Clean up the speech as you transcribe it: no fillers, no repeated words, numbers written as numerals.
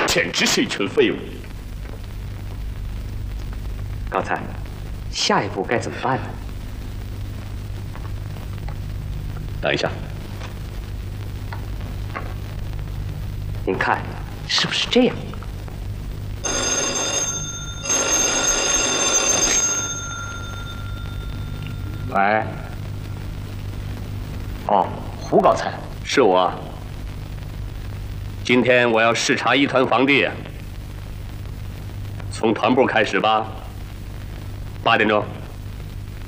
简直是一群废物。 高才，下一步该怎么办呢？ 等一下， 您看，是不是这样？ 喂。哦，胡高才， 是我。今天我要视察一团房地，从团部开始吧。8点钟。